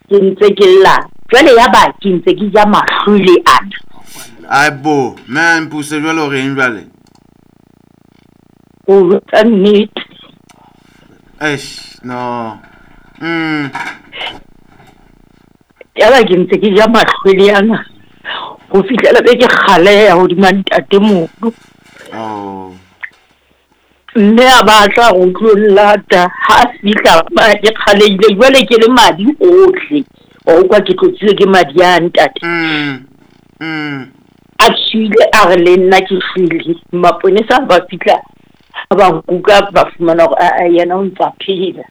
ke ntse ke lla jwale ya ba ke ntse ke ja mahlwele ana aibo man puse jwale o reng jwale o tsa nnete no ya ba ke ntse ke ja mahlwele ana go fihlela be ke kgaleya hodima ntate mono mme a batla go tlollata ha fihla ba ke kgaleile jwale ke le madi ohle o kwa ke tlotsile ke madi a ntate a tshile a re le nna ke file maponesa ba fihla ba nkuka ba fumana gore a yena o ntse a phela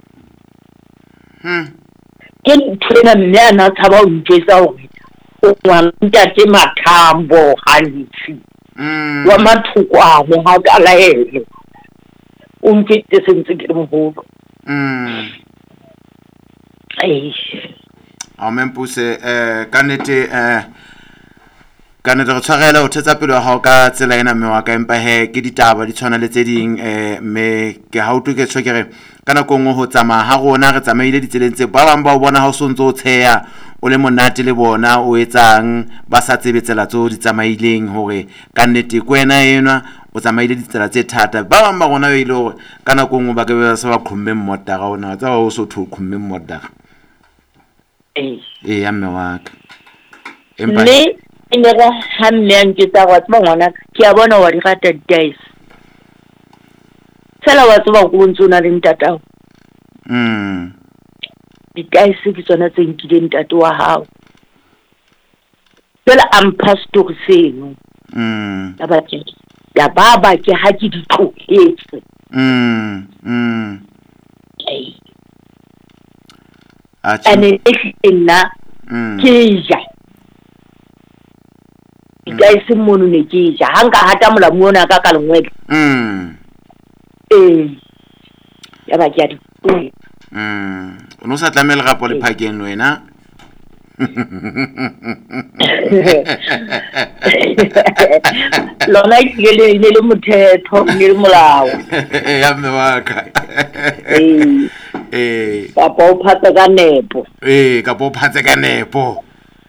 ke nthwena mme a na tshaba o ntjwetsa gore o ngwana ntate Mathambo Hantsi wa Mathokwane ha ka laele o ntse sentse ke moholo Mempuse kanete re tshwarela o thetsa pelo ya hao ka tsela ena mme wa ka empa he ke ditaba di tshwana le tse ding mme ke ha o ke tshokere kana kongwe ho tsamaya ha rona re tsamaile ditseleng tse ba bang ba o bona ha o sontse o tsheya o le monate le bona o etsang ba sa tsebetsela tso di tsamaileng hore kannete kwena enwa o tsamaile ditsela tse thata ba bang ba rona ile hore kana kongwe ba ke ba sa ba khomme mmota ga ona tsa o so thu khomme mmota ya mme wa ka empa le ene ga hamme ke tsa go tswa ngwana ke a bona wa di rata dice tsela wa tswa go ntsona le ntatao dice ke tsona tse nkile ntate wa hao tsela ampastor seno ya baba ke ha ke di tlogetse ane nna ke ja dice mono ne ke ja hanga hata molamu ona ka lengwele ya ba ke a di o no sa tlamela gapo le phakeng wena lona ke le mothetho le molao ya mme wa ka kapo o phatsa ka nepo kapo o phatsa ka nepo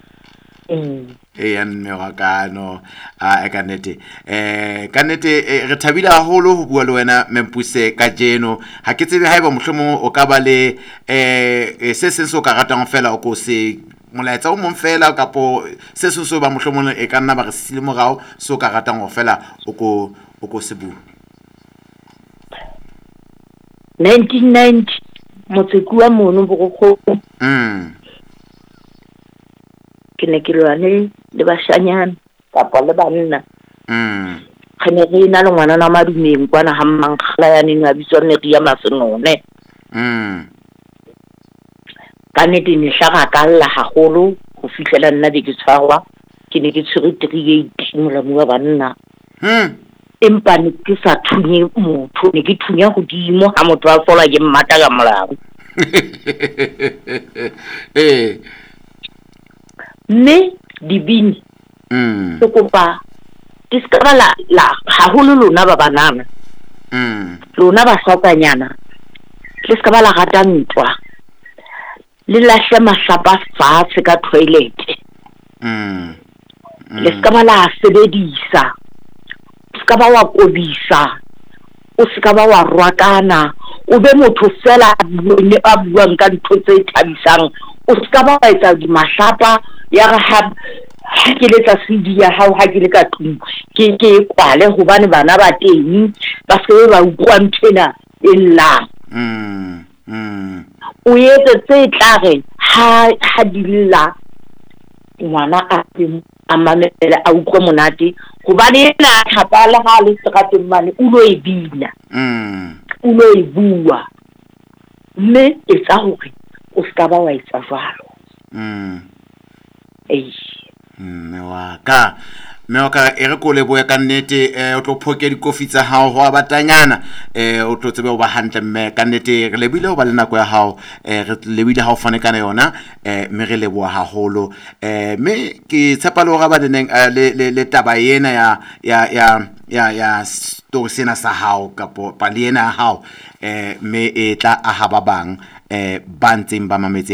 ya mme wa ka no kanete re thabile haholo ho bua le wena Mempuse ka jeno ha ke tsebe haeba mohlomong o ka ba le se seng se o ka ratang fela o ko se molaetsa o mong fela kapo se seng se ba mohlomong e ka nna ba re sile morao se o ka ratang go fela o ko se bua 1990 motsekua mono bogokgo ke ne ke lwane le bashanyana kapa le banna khane re na le ngwana na madumeng kwana ha mmankgala ya neng a bitswa Neria Masenone kane di ne hlaga ka lla haholo go fihlela nna be ke tshwarwa ke ne ke tshwere 38 molamu wa banna empa ne ke sa thunye motho ne ke thunya godimo ha motho a fola ke mmata ka molao mme dibini se kopa di ska ba la haholo lona ba banana lona ba satsanyana le ska ba la gata ntwa le lahla mahlapa fatshe ka toilet le ska ba la sebedisa ska ba wa kodisa o ska ba wa rwakana o be motho fela le a buang ka ntho tse thabisang o ska ba wa etsa di mahlapa ya ga ha ke le tsa CD ya hao ha ke le ka tlung ke kwale hobane bana ba teng ba se ba utlwa ntena e lla o yetse tse tlare ha dilla ngwana a mamela a utlwa monate hobane ena thapala ha le serateng mane o lo e bina o lo e bua mme e tsa hore o ska ba wa etsa jwalo me ka e re ko le boya ka nnete o tlo phoke dikofi tsa hao ho abatanyana o tlo tsebe o ba hantle mme ka nnete re lebile ho ba le nako ya hao re lebile ha o fane kana yona me re le boa haholo me ke tshepa le go ba deneng le taba yena ya story sena sa hao kapo pali yena ya hao me e tla a ha ba bang ba ntseng ba mametse